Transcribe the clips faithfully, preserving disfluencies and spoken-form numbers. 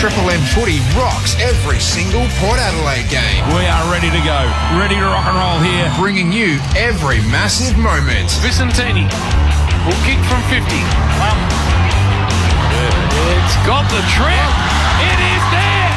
Triple M Footy rocks every single Port Adelaide game. We are ready to go. Ready to rock and roll here. Bringing you every massive moment. Vicentini will kick from fifty. Wow. It's got the trip. It is there.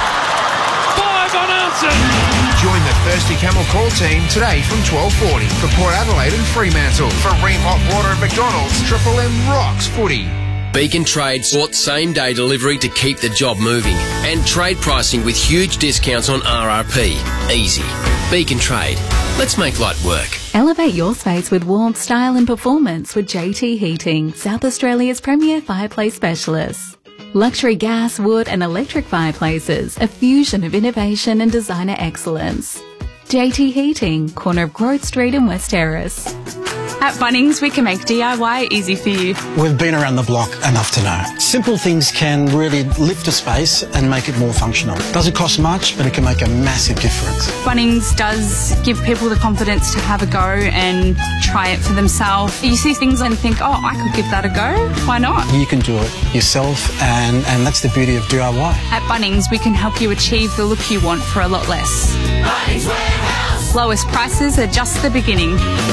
Five unanswered. Join the Thirsty Camel Call team today from twelve forty for Port Adelaide and Fremantle. For Ream Hot Water at McDonald's, Triple M rocks footy. Beacon Trade sought same-day delivery to keep the job moving and trade pricing with huge discounts on R R P. Easy. Beacon Trade. Let's make light work. Elevate your space with warmth, style and performance with J T Heating, South Australia's premier fireplace specialist. Luxury gas, wood and electric fireplaces, a fusion of innovation and designer excellence. J T Heating, corner of Growth Street and West Terrace. At Bunnings, we can make D I Y easy for you. We've been around the block enough to know. Simple things can really lift a space and make it more functional. Doesn't cost much, but it can make a massive difference. Bunnings does give people the confidence to have a go and try it for themselves. You see things and think, oh, I could give that a go. Why not? You can do it yourself, and, and that's the beauty of D I Y. At Bunnings, we can help you achieve the look you want for a lot less. Bunnings Warehouse. Lowest prices are just the beginning.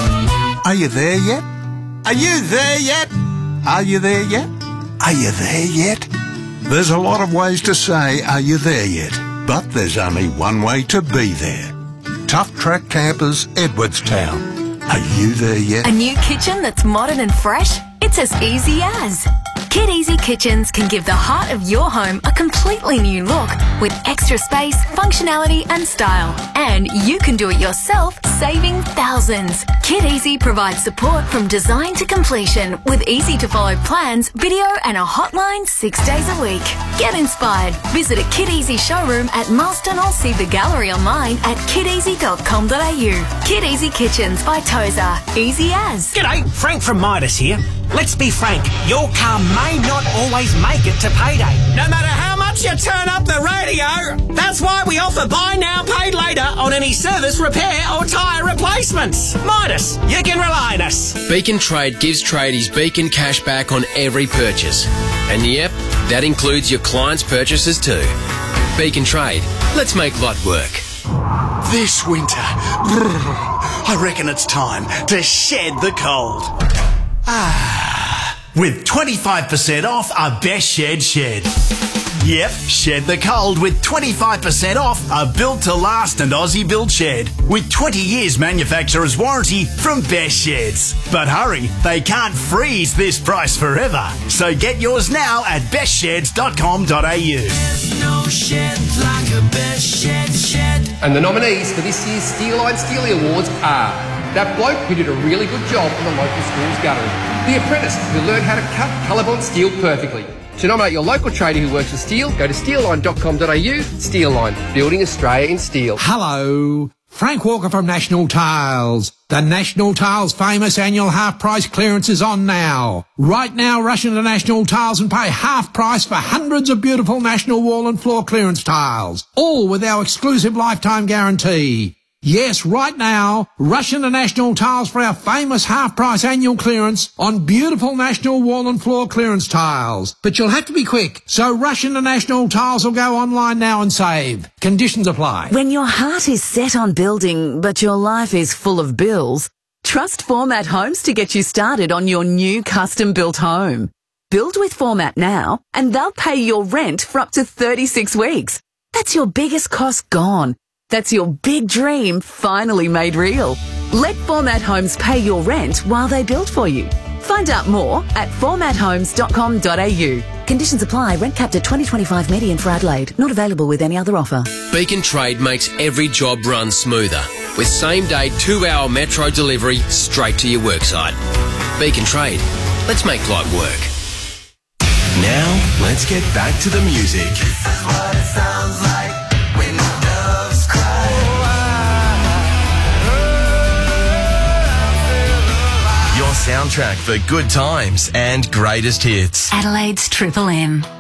Are you there yet? Are you there yet? Are you there yet? Are you there yet? There's a lot of ways to say, are you there yet? But there's only one way to be there. Tough Track Campers, Edwardstown. Are you there yet? A new kitchen that's modern and fresh? It's as easy as. Kid Easy Kitchens can give the heart of your home a completely new look with extra space, functionality and style. And you can do it yourself, saving thousands. Kid Easy provides support from design to completion with easy-to-follow plans, video and a hotline six days a week. Get inspired. Visit a Kid Easy showroom at Marston or see the gallery online at kid easy dot com dot a u. Kid Easy Kitchens by Tozer. Easy as. G'day, Frank from Midas here. Let's be frank, your car may not always make it to payday. No matter how much you turn up the radio, that's why we offer buy now, pay later on any service, repair or tyre replacements. Midas, you can rely on us. Beacon Trade gives tradies Beacon cash back on every purchase. And yep, that includes your clients' purchases too. Beacon Trade, let's make light work. This winter, I reckon it's time to shed the cold. Ah, with twenty-five percent off a Best Shed Shed. Yep, shed the cold with twenty-five percent off a built-to-last and Aussie built shed with twenty years manufacturer's warranty from Best Sheds. But hurry, they can't freeze this price forever. So get yours now at best sheds dot com dot a u. There's no shed like a Best Shed Shed. And the nominees for this year's Steel Line Steely Awards are that bloke who did a really good job in the local school's guttering, the apprentice who learned how to cut colour-bond steel perfectly. To nominate your local tradie who works with steel, go to steel line dot com dot a u. Steel Line, building Australia in steel. Hello, Frank Walker from National Tiles. The National Tiles famous annual half-price clearance is on now. Right now, rush into National Tiles and pay half price for hundreds of beautiful National Wall and Floor clearance tiles, all with our exclusive lifetime guarantee. Yes, right now, rush into National Tiles for our famous half-price annual clearance on beautiful National Wall and Floor clearance tiles. But you'll have to be quick, so rush into National Tiles or go online now and save. Conditions apply. When your heart is set on building, but your life is full of bills, trust Format Homes to get you started on your new custom-built home. Build with Format now, and they'll pay your rent for up to thirty-six weeks. That's your biggest cost gone. That's your big dream finally made real. Let Format Homes pay your rent while they build for you. Find out more at format homes dot com dot a u. Conditions apply. Rent capped at twenty twenty-five median for Adelaide. Not available with any other offer. Beacon Trade makes every job run smoother with same-day two-hour metro delivery straight to your worksite. Beacon Trade. Let's make light work. Now, let's get back to the music. This is what it sounds like. Your soundtrack for good times and greatest hits. Adelaide's Triple M.